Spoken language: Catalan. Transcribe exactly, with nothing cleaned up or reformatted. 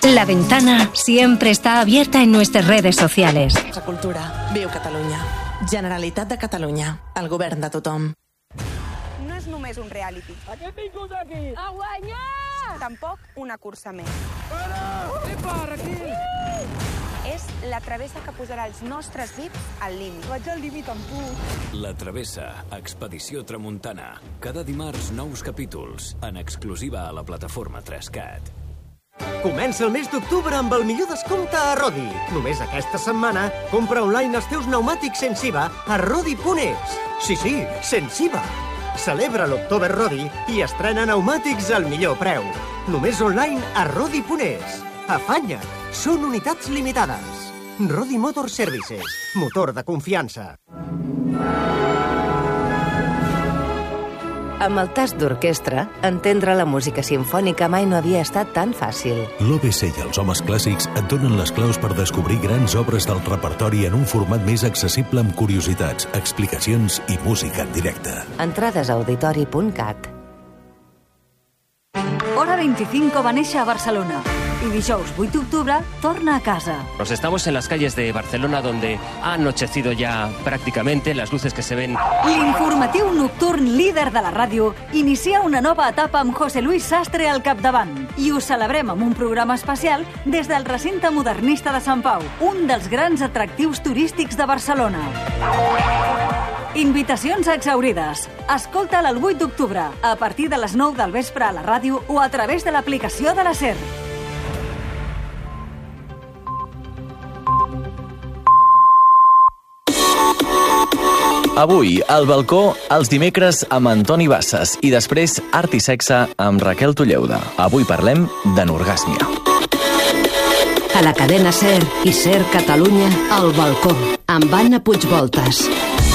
La Ventana siempre está abierta en nuestras redes sociales. La cultura. Viu Catalunya. Generalitat de Catalunya. El govern de tothom. No és només un reality. A què hem vingut aquí? A guanyar! Tampoc una cursa més. Para! Què para aquí? És la travessa que posarà els nostres V I Ps al límit. Vaig al límit amb tu. La Travessa, Expedició Tramuntana. Cada dimarts nous capítols, en exclusiva a la plataforma tres cat. Comença el mes d'octubre amb el millor descompte a Rodi. Només aquesta setmana, compra online els teus pneumàtics sense I V A a Rodi punt es. Sí, sí, sense I V A. Celebra l'October Rodi i estrena pneumàtics al millor preu. Només online a Rodi punt es. Afanya't! Són unitats limitades. Rodi Motor Services. Motor de confiança. Amb el tast d'orquestra, entendre la música simfònica mai no havia estat tan fàcil. L'O B C i els homes clàssics et donen les claus per descobrir grans obres del repertori en un format més accessible amb curiositats, explicacions i música en directe. Entrades a auditori punt cat. Hora veinticinco va néixer a Barcelona y dijous vuit d'octubre torna a casa. Nos estamos en las calles de Barcelona donde ha anochecido ya prácticamente, las luces que se ven. L'informatiu nocturn líder de la ràdio inicia una nova etapa amb José Luis Sastre al capdavant i ho celebrem amb un programa especial des del recinte modernista de Sant Pau, un dels grans atractius turístics de Barcelona. Invitacions exhaurides. Escolta'l el vuit d'octubre, a partir de les nou del vespre a la ràdio o a través de l'aplicació de la SER. Avui, al balcó, els dimecres amb Antoni Bassas i després Art i Sexe amb Raquel Tulleuda. Avui parlem de n'orgàsmia. A la cadena SER i SER Catalunya, al balcó, amb Anna Puigvoltas.